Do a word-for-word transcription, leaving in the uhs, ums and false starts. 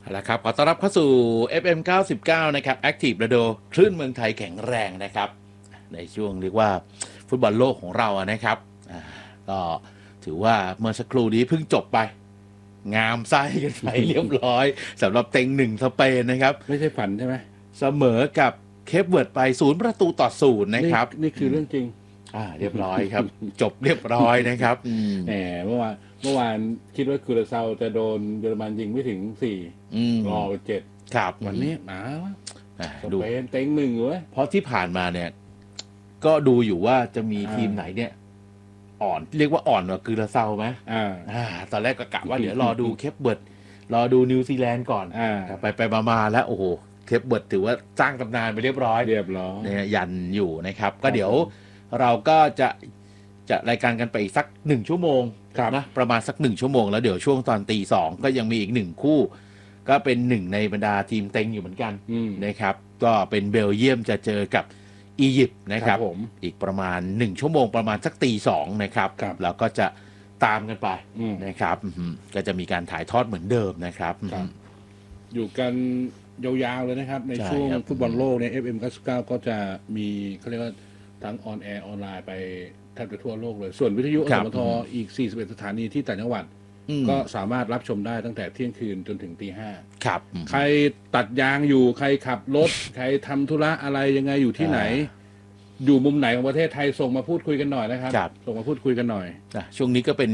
แล้วครับขอต้อนรับเข้าสู่ เอฟ เอ็ม เก้าสิบเก้า นะครับ Active Radio คลื่นเมืองไทยแข็งแรงนะครับในช่วงเรียกว่าฟุตบอลโลกของเราอะนะครับอ่าก็ถือว่าเมื่อสักครู่นี้เพิ่งจบไป งามไส้กันไป เรียบร้อยสำหรับเต็งหนึ่งสเปนนะครับไม่ใช่ฝันใช่ไหมเสมอกับเคปเวิร์ดไปศูนย์ประตูต่อศูนย์นะครับนี่นี่คือเรื่องจริงอ่าเรียบร้อยครับ จบเรียบร้อยนะครับอืมแหมเมื่อวานเมื่อวานคิดว่าคูราเซาจะโดนเยอรมันยิงไม่ถึงสี่อืมรอไปเจ็ดครับวันนี้มาอ่าสดูเปนเต็งหนึ่งเว้ยเพราะที่ผ่านมาเนี่ย ก็ดูอยู่ว่าจะมีอ่าทีมไหนเนี่ย อ่อน เรียกว่าอ่อนกว่าคือละเซาไหมอ่าอ่า ตอนแรกก็กะว่าเดี๋ยวรอดูเคปเบิร์ดรอดูนิวซีแลนด์ก่อนอ่าแต่ไปไปมามาแล้ว โอ้โห เคปเบิร์ดถือว่าสร้างตำนานไปเรียบร้อยเรียบร้อยเนี่ยยันอยู่นะครับครัก็บเดี๋ยวเราก็จะจะรายการกันไปอีกสักหนึ่งชั่วโมงครับนะประมาณสักหนึ่งชั่วโมงแล้วเดี๋ยวช่วงตอนตีสองก็ยังมีอีกหนึ่งคู่ ก็เป็นหนึ่งในบรรดาทีมเต็งอยู่เหมือนกันอืมนะครับ ก็เป็นเบลเยียมจะเจอกับอียิปต์นะครับครับผมอีกประมาณหนึ่งชั่วโมงประมาณสักตีสองนะครับครับแล้วก็จะตามกันไปอืมนะครับอือหือก็จะมีการถ่ายทอดเหมือนเดิมนะครับครับ อยู่กันยาวๆเลยนะครับ ในใช่ช่วงครับฟุตบอลโลกเนี่ย เอฟ เอ็ม เก้าสิบเก้า ก็จะมีเขาเรียกว่าทั้งออนแอร์ออนไลน์ไปแทบจะทั่วโลกเลย ส่วนวิทยุอคสรับมทอีกสี่สิบเอ็ดสถานีที่ต่างจังหวัดอืมก็สามารถรับชมได้ตั้งแต่เที่ยงคืนจนถึงตีห้าครับอืมใครตัดยางอยู่ใครขับรถ ใครทำธุระอะไรยังไงอยู่ที่ไหนอ่าอยู่มุมไหนของประเทศไทยส่งมาพูดคุยกันหน่อยนะครับครับส่งมาพูดคุยกันหน่อยอ่ะช่วงนี้ก็เป็น